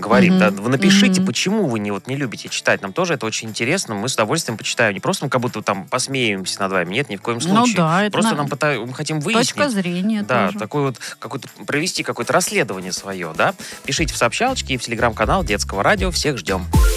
говорим. Да? Вы напишите, почему вы не любите читать. Нам тоже это очень интересно. Мы с удовольствием почитаем. Не просто мы как будто там посмеемся над вами. Нет, ни в коем случае. Да, просто мы хотим выяснить. Точка зрения тоже. Такое провести какое-то расследование свое. Да? Пишите в сообщалочке и в телеграм-канал Детского радио. Всех ждем.